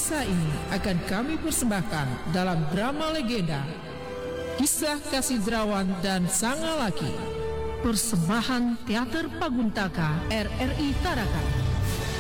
Kisah ini akan kami persembahkan dalam drama legenda Kisah Kasih Derawan dan Sang Laki, persembahan Teater Paguntaka RRI Tarakan.